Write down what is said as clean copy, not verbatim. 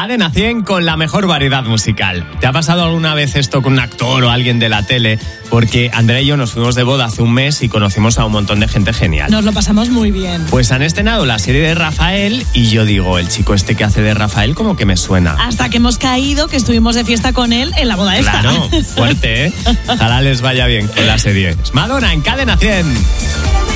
Cadena 100 con la mejor variedad musical. ¿Te ha pasado alguna vez esto con un actor o alguien de la tele? Porque Andrea y yo nos fuimos de boda hace un mes y conocimos a un montón de gente genial. Nos lo pasamos muy bien. Pues han estrenado la serie de Rafael y yo digo, el chico este que hace de Rafael como que me suena. Hasta que hemos caído, que estuvimos de fiesta con él en la boda esta. Claro, fuerte, ¿eh? Ojalá les vaya bien con la serie. Madonna en Cadena 100.